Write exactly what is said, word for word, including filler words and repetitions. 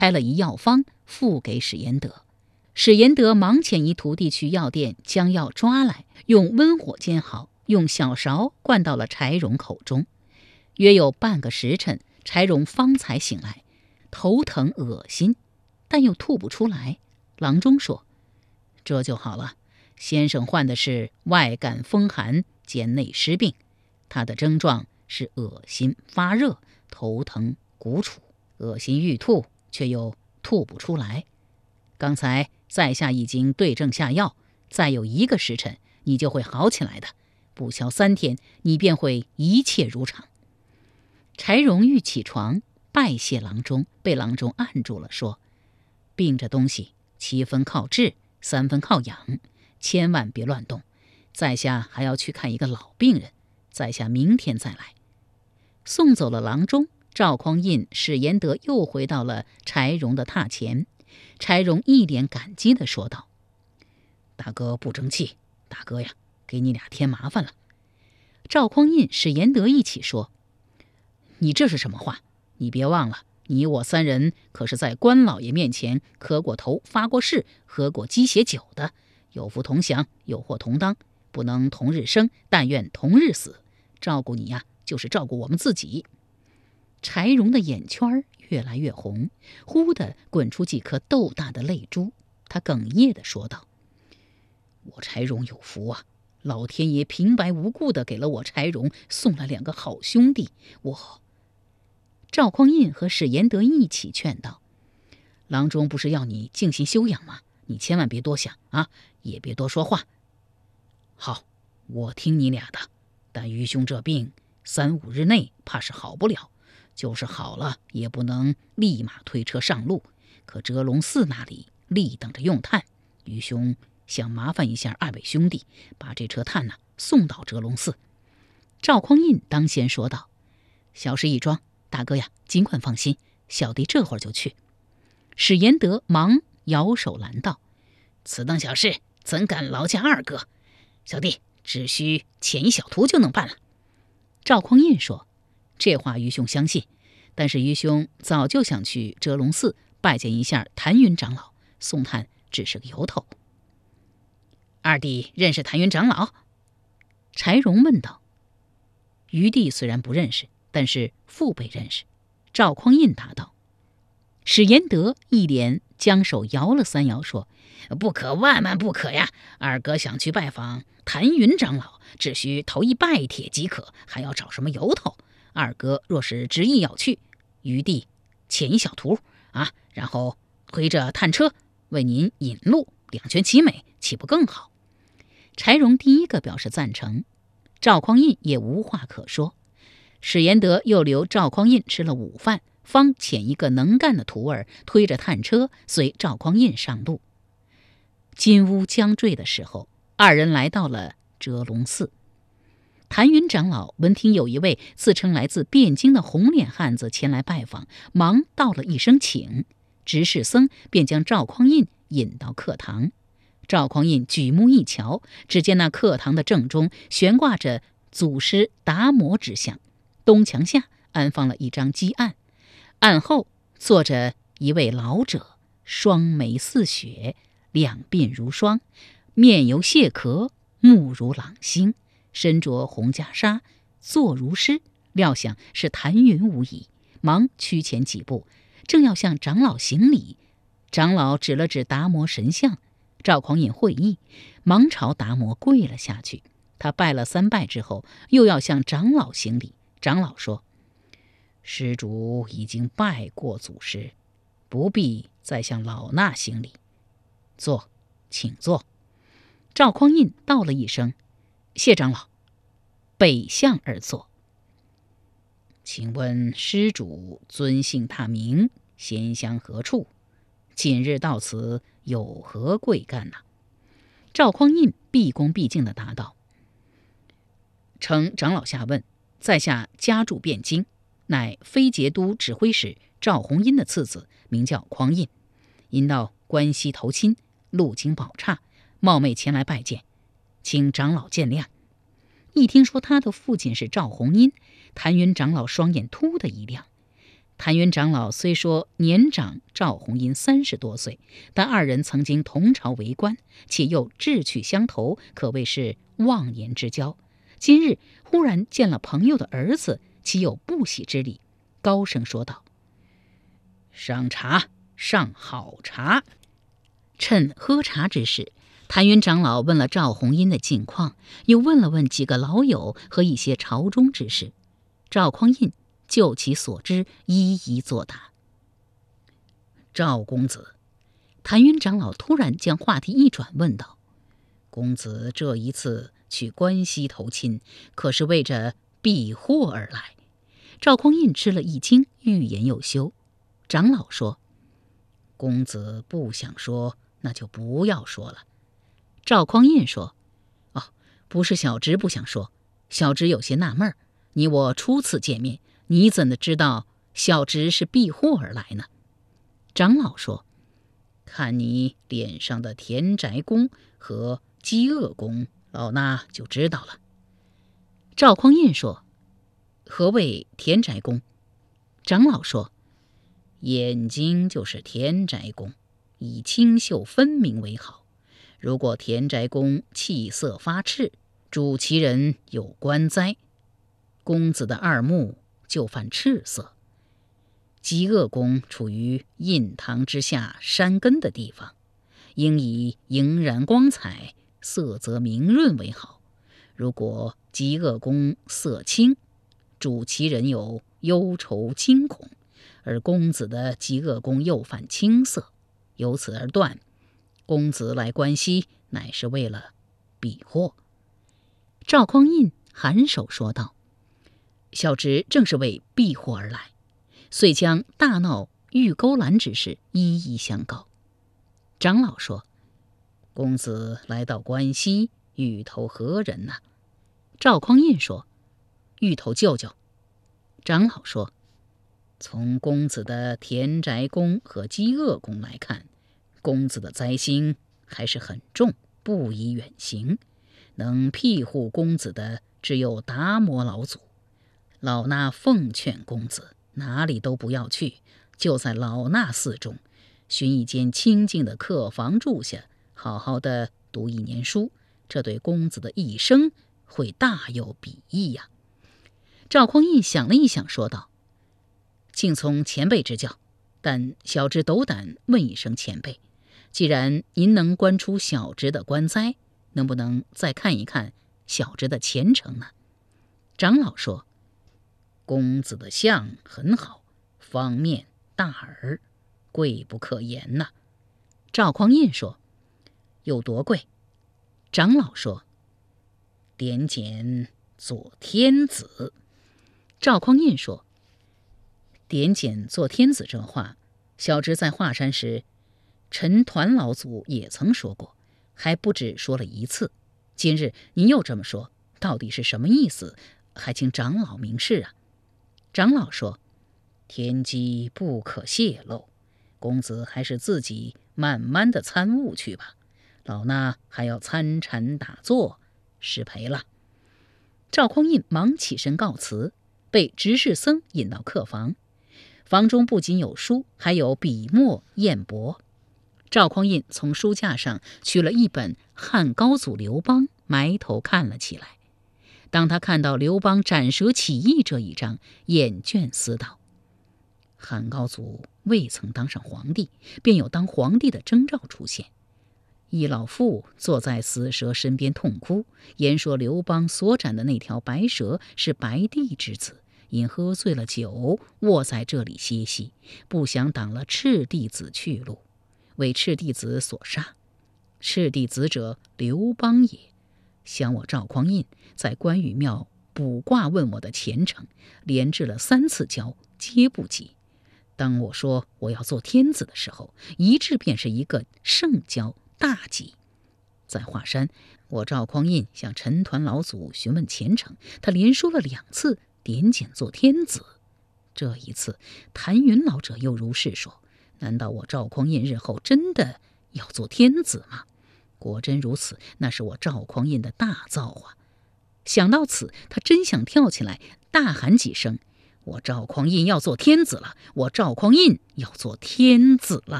开了一药方付给史延德。史延德忙遣一徒弟去药店将药抓来，用温火煎好，用小勺灌到了柴荣口中。约有半个时辰，柴荣方才醒来，头疼恶心，但又吐不出来。郎中说：“这就好了，先生患的是外感风寒兼内湿病，他的症状是恶心发热、头疼鼓楚，恶心欲吐，却又吐不出来。刚才在下已经对症下药，再有一个时辰，你就会好起来的。不消三天，你便会一切如常。”柴荣欲起床拜谢郎中，被郎中按住了，说：“病这东西七分靠治，三分靠养，千万别乱动。在下还要去看一个老病人，在下明天再来。”送走了郎中，赵匡胤、史延德又回到了柴荣的榻前。柴荣一脸感激地说道：“大哥不争气，大哥呀，给你俩添麻烦了。”赵匡胤、史延德一起说：“你这是什么话？你别忘了，你我三人可是在关老爷面前磕过头、发过誓、喝过鸡血酒的，有福同享，有祸同当，不能同日生，但愿同日死。照顾你呀，就是照顾我们自己。”柴荣的眼圈越来越红，忽地滚出几颗豆大的泪珠。他哽咽地说道：“我柴荣有福啊！老天爷平白无故地给了我柴荣送了两个好兄弟。我……”赵匡胤和史延德一起劝道：“郎中不是要你静心休养吗？你千万别多想啊，也别多说话。好，我听你俩的，但愚兄这病三五日内怕是好不了。就是好了，也不能立马推车上路。可哲龙寺那里立等着用炭，愚兄想麻烦一下二位兄弟，把这车炭呢、啊、送到哲龙寺。”赵匡胤当先说道：“小事一桩，大哥呀，尽管放心，小弟这会儿就去。”史延德忙摇手拦道：“此等小事，怎敢劳驾二哥？小弟只需遣一小徒就能办了。”赵匡胤说：“这话愚兄相信，但是愚兄早就想去哲龙寺拜见一下谭云长老，送炭只是个由头。”“二弟认识谭云长老？”柴荣问道。余弟虽然不认识，但是父辈认识。赵匡胤答道。史延德一连将手摇了三摇，说：“不可，万万不可呀！二哥想去拜访谭云长老，只需投一拜帖即可，还要找什么由头？二哥若是执意要去，余弟遣一小徒啊，然后推着炭车为您引路，两全其美，岂不更好？”柴荣第一个表示赞成，赵匡胤也无话可说。史延德又留赵匡胤吃了午饭，方遣一个能干的徒儿推着炭车随赵匡胤上路。金乌将坠的时候，二人来到了哲龙寺。谭云长老闻听有一位自称来自汴京的红脸汉子前来拜访，忙道了一声请，执事僧便将赵匡胤引到课堂。赵匡胤举目一瞧，只见那课堂的正中悬挂着祖师达摩之像，东墙下安放了一张鸡案，案后坐着一位老者，双眉似雪，两鬓如霜，面由蟹壳，目如朗星，身着红袈裟，坐如狮，料想是谭云无疑，忙趋前几步，正要向长老行礼。长老指了指达摩神像，赵匡胤会意，忙朝达摩跪了下去。他拜了三拜之后，又要向长老行礼。长老说：“施主已经拜过祖师，不必再向老衲行礼。坐，请坐。”赵匡胤道了一声：“谢长老。”北向而坐。“请问施主尊姓大名，闲乡何处？今日到此有何贵干呢、啊？”赵匡胤毕恭毕敬地答道：“承长老下问，在下家住汴京，乃飞节都指挥使赵弘殷的次子，名叫匡胤。因到关西投亲，路经宝刹，冒昧前来拜见，请长老见谅。”一听说他的父亲是赵弘殷，谭云长老双眼突的一亮。 谭云长老虽说年长赵弘殷三十多岁，但二人曾经同朝为官，且又志趣相投，可谓是忘年之交。今日忽然见了朋友的儿子，岂有不喜之理？高声说道：“上茶，上好茶。”趁喝茶之时，谭云长老问了赵弘殷的近况，又问了问几个老友和一些朝中之事。赵匡胤就其所知一一作答。赵公子，谭云长老突然将话题一转，问道：“公子这一次去关西投亲，可是为着避祸而来？”赵匡胤吃了一惊，欲言又休。长老说：“公子不想说，那就不要说了。”赵匡胤说：“哦，不是小侄不想说，小侄有些纳闷儿，你我初次见面，你怎的知道小侄是避祸而来呢？”长老说：“看你脸上的田宅宫和饥饿宫，老衲就知道了。”赵匡胤说：“何谓田宅宫？”长老说：“眼睛就是田宅宫，以清秀分明为好。如果田宅宫气色发赤，主其人有官灾，公子的二目就犯赤色。饥饿宫处于印堂之下山根的地方，应以莹然光彩、色泽明润为好。如果饥饿宫色青，主其人有忧愁惊恐，而公子的饥饿宫又犯青色，由此而断，公子来关西乃是为了避祸。”赵匡胤颔首说道：“小侄正是为避祸而来，遂将大闹玉钩栏之事一一相告。”长老说：“公子来到关西，欲投何人呢？”赵匡胤说：“欲投舅舅。”长老说：“从公子的田宅宫和饥饿宫来看，公子的灾星还是很重，不宜远行。能庇护公子的只有达摩老祖。老衲奉劝公子，哪里都不要去，就在老衲寺中寻一间清静的客房住下，好好的读一年书，这对公子的一生会大有裨益呀。”赵匡胤想了一想，说道：“敬从前辈指教，但小侄斗胆问一声前辈，既然您能观出小侄的官灾，能不能再看一看小侄的前程呢？”长老说：“公子的相很好，方面大耳，贵不可言呐。”赵匡胤说：“有多贵？”长老说：“点检做天子。”赵匡胤说：“点检做天子这话，小侄在华山时，陈团老祖也曾说过，还不止说了一次。今日您又这么说，到底是什么意思？还请长老明示啊。”长老说：“天机不可泄露，公子还是自己慢慢的参悟去吧。老衲还要参禅打坐，失陪了。”赵匡胤忙起身告辞，被执事僧引到客房。房中不仅有书，还有笔墨砚帛。赵匡胤从书架上取了一本《汉高祖刘邦》，埋头看了起来。当他看到刘邦斩蛇起义这一章，眼倦思道：汉高祖未曾当上皇帝，便有当皇帝的征兆出现。一老妇坐在死蛇身边痛哭，言说刘邦所斩的那条白蛇是白帝之子，因喝醉了酒，卧在这里歇息，不想挡了赤帝子去路，为赤帝子所杀。赤帝子者，刘邦也。想我赵匡胤在关羽庙卜卦问我的前程，连掷了三次跤，皆不及。当我说我要做天子的时候，一掷便是一个圣跤，大吉。在华山，我赵匡胤向陈团老祖询问前程，他连说了两次点检做天子。这一次谭云老者又如是说，难道我赵匡胤日后真的要做天子吗？果真如此，那是我赵匡胤的大造化。想到此，他真想跳起来大喊几声： 我赵匡胤要做天子了，我赵匡胤要做天子了。